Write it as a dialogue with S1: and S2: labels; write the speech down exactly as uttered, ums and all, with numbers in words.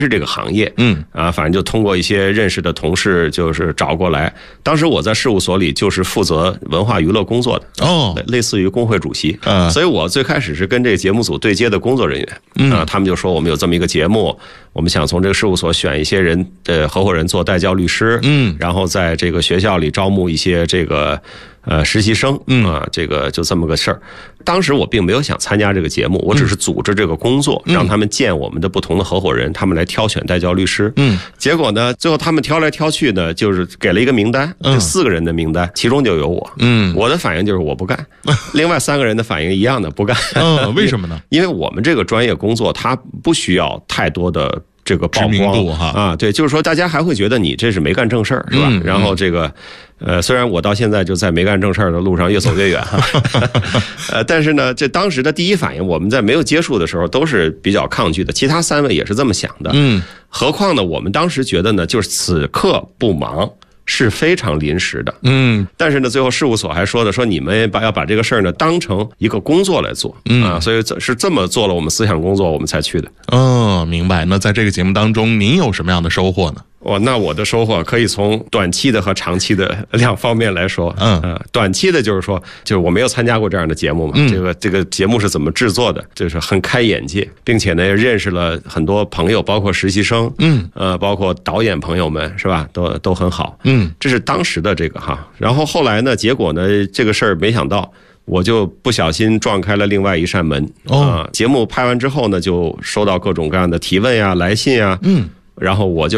S1: 是这个行业，
S2: 嗯
S1: 啊，反正就通过一些认识的同事，就是找过来。当时我在事务所里就是负责文化娱乐工作的，
S2: 哦，
S1: 类似于工会主席，
S2: 嗯，
S1: 所以我最开始是跟这个节目组对接的工作人员，
S2: 嗯
S1: 啊，他们就说我们有这么一个节目，我们想从这个事务所选一些人的合伙人做代教律师，
S2: 嗯，
S1: 然后在这个学校里招募一些这个呃实习生，
S2: 嗯
S1: 啊，这个就这么个事儿。当时我并没有想参加这个节目，我只是组织这个工作，
S2: 嗯、
S1: 让他们见我们的不同的合伙人，他们来挑选代教律师。
S2: 嗯，
S1: 结果呢，最后他们挑来挑去呢，就是给了一个名单，这四个人的名单，其中就有我。
S2: 嗯，
S1: 我的反应就是我不干，另外三个人的反应一样的不干。
S2: 嗯，为什么呢？
S1: 因为我们这个专业工作，它不需要太多的这个曝光
S2: 哈
S1: 啊，对，就是说大家还会觉得你这是没干正事儿，是吧？
S2: 嗯、
S1: 然后这个，呃，虽然我到现在就在没干正事儿的路上越走越远，呃，但是呢，这当时的第一反应，我们在没有接触的时候都是比较抗拒的，其他三位也是这么想的，
S2: 嗯，
S1: 何况呢，我们当时觉得呢，就是此刻不忙。是非常临时的，
S2: 嗯，
S1: 但是呢，最后事务所还说的，说你们把要把这个事儿呢当成一个工作来做，嗯啊，所以是这么做了我们思想工作，我们才去的。
S2: 哦，明白。那在这个节目当中，您有什么样的收获呢？
S1: 哦，那我的收获可以从短期的和长期的两方面来说。
S2: 嗯，
S1: 呃，短期的就是说，就是我没有参加过这样的节目嘛，
S2: 嗯、
S1: 这个这个节目是怎么制作的，就是很开眼界，并且呢，认识了很多朋友，包括实习生，
S2: 嗯，
S1: 呃，包括导演朋友们，是吧？都都很好，
S2: 嗯，
S1: 这是当时的这个哈。然后后来呢，结果呢，这个事儿没想到。我就不小心撞开了另外一扇门啊、
S2: 哦！
S1: 节目拍完之后呢，就收到各种各样的提问呀、来信呀，
S2: 嗯，
S1: 然后我就。